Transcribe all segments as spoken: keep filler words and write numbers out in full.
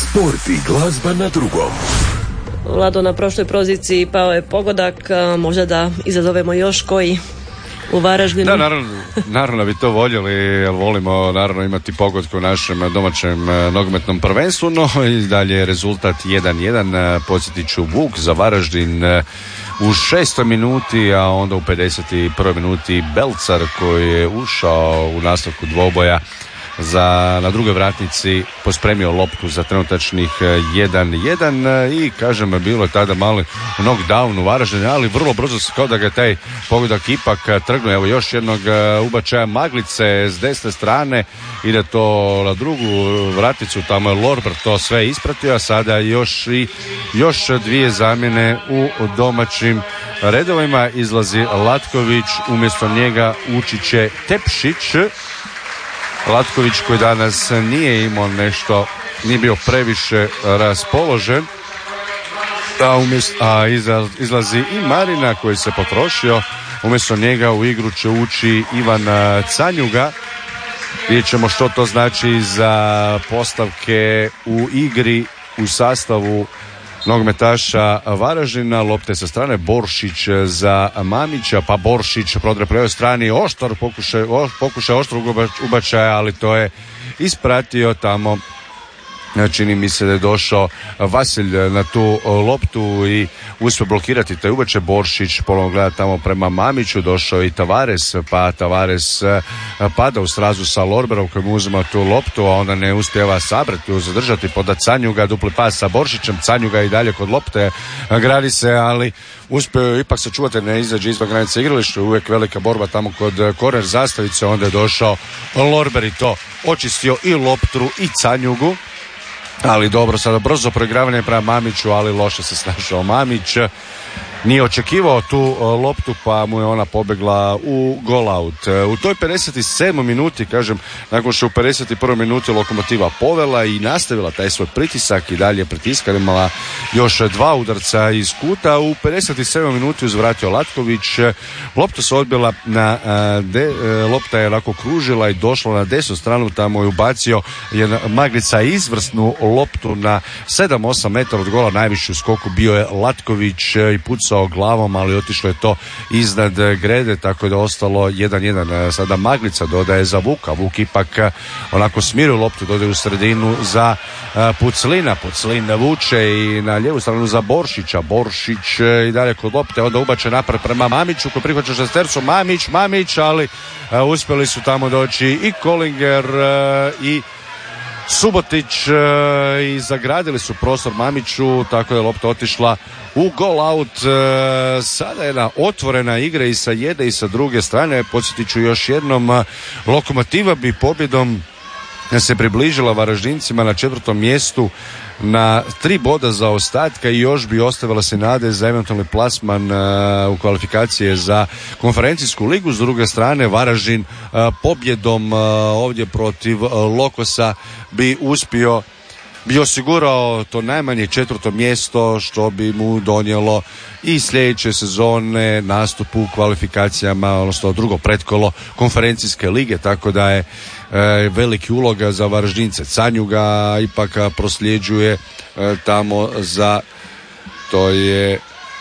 Sport i glazba na drugom. Vlado, na prošloj proziciji pao je pogodak, možda da izazovemo još koji u Varaždinu. Da, naravno, naravno bi to voljeli, jer volimo naravno imati pogodku u našem domaćem nogometnom prvenstvu, no i dalje je rezultat jedan jedan. Podsjetit ću, Vuk za Varaždin u šestoj minuti, a onda u pedeset prvoj minuti Belcar koji je ušao u nastavku dvoboja za, na drugoj vratnici pospremio loptu za trenutačnih jedan jedan i kažem, bilo je tada mali knockdown u Varaždinu, ali vrlo brzo kao da ga taj pogodak ipak trgnuo. Evo još jednog ubačaja Maglice s desne strane, ide to na drugu vratnicu, tamo je Lorber to sve ispratio, a sada još i još dvije zamjene u domaćim redovima. Izlazi Latković, umjesto njega ući će Tepšić. Latković koji danas nije imao nešto, nije bio previše raspoložen, a, umjesto, a izlazi i Marina koji se potrošio. Umjesto njega u igru će ući Ivan Canjuga. Vidjet ćemo što to znači za postavke u igri u sastavu nogometaša Varaždina. Lopte sa strane, Boršić za Mamića, pa Boršić prodre prema strani, Oštor pokušaj, pokušaj oštrog ubačaja, ali to je ispratio tamo. Čini mi se da je došao Vasilj na tu loptu i uspio blokirati taj ubačaj. Boršić ponovno gleda tamo prema Mamiću, došao i Tavares, pa Tavares pada u srazu sa Lorberom koji mu uzima tu loptu, a onda ne uspijeva sabrati, zadržati pod Canjuga, dupli pas sa Boršićem. Canjuga i dalje kod lopte, gradi se, ali uspio ipak sačuvati, ne izađe izvan granice igrališta. Uvijek velika borba tamo kod korner zastavice, onda je došao Lorber i to očistio i loptu i Canjugu. Ali dobro, sada brzo proigravanje prema Mamiću, ali loše se snašao Mamić. Nije očekivao tu loptu, pa mu je ona pobegla u gol out. U toj pedeset sedmoj minuti, kažem, nakon što u pedeset prvoj minuti Lokomotiva povela i nastavila taj svoj pritisak i dalje pritiskala, imala još dva udarca iz kuta. U pedeset sedmoj minuti uzvratio Latković, lopta se odbila na de, lopta je onako kružila i došla na desnu stranu, tamo je ubacio je Maglica izvrsnu loptu na sedam osam metara od gola. Najviši u skoku bio je Latković i pucao glavom, ali otišlo je to iznad grede, tako da je ostalo jedan jedan. Sada Maglica dodaje za Vuka, Vuk ipak onako smiruje loptu, dodaje u sredinu za Puclina, Puclin vuče i na lijevu stranu za Boršića, Boršić i dalje kod lopte, onda ubače napred prema Mamiću koji prihvaća šestercu, Mamić, Mamić, ali uspjeli su tamo doći i Kolinger i Subotić i zagradili su prostor Mamiću, tako je lopta otišla u gol out. Sada je jedna otvorena igra i sa jedne i sa druge strane. Podsjetit ću još jednom, Lokomotiva bi pobjedom se približila Varaždincima na četvrtom mjestu na tri boda za ostatka i još bi ostavila se nade za eventualni plasman uh, u kvalifikacije za konferencijsku ligu. S druge strane, Varaždin uh, pobjedom uh, ovdje protiv uh, Lokosa bi uspio bi osigurao to najmanje četvrto mjesto, što bi mu donijelo i sljedeće sezone nastup u kvalifikacijama, odnosno drugo pretkolo konferencijske lige, tako da je e, veliki uloga za Varaždince. Canjuga ipak prosljeđuje e, tamo za to je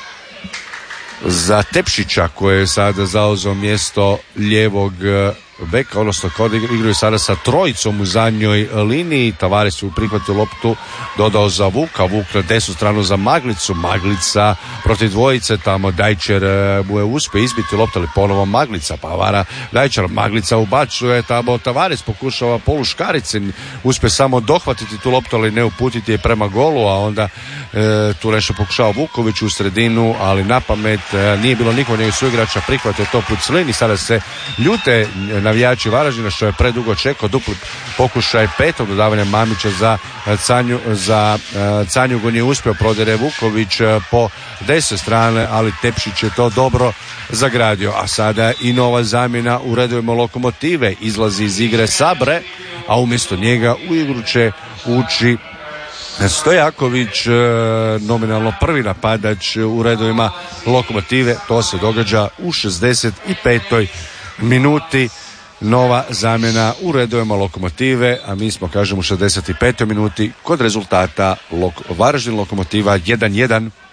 za Tepšića koji je sada zauzeo mjesto lijevog beka, odnosno kao da igraju sada sa trojicom u zadnjoj liniji. Tavares su prihvatio loptu, dodao za Vuka, Vuk na desnu stranu za Maglicu, Maglica protiv dvojice, tamo Dajčer mu je uspio izbiti loptu, ali ponovo Maglica, pa vara Dajčer, Maglica ubacuje, tamo Tavares pokušava poluškarice, uspije samo dohvatiti tu loptu, ali ne uputiti je prema golu, a onda e, tu nešto pokušava Vuković u sredinu, ali na pamet e, nije bilo nikog njegov suigrača, prihvatio to Puclin i sada se ljute navijači Varaždina što je predugo čekao dupli pokušaj petog dodavanja Mamića za Canju, za Canjugu nije uspio, prodire Vuković po desne strane, ali Tepšić je to dobro zagradio. A sada i nova zamjena u redovima Lokomotive, izlazi iz igre Sabre, a umjesto njega u igru će ući Stojaković, nominalno prvi napadač u redovima Lokomotive. To se događa u šezdeset petoj minuti. nova zamjena u redovima Lokomotive, a mi smo, kažem, u šezdeset petoj minuti kod rezultata Lok- Varaždin Lokomotiva jedan jedan.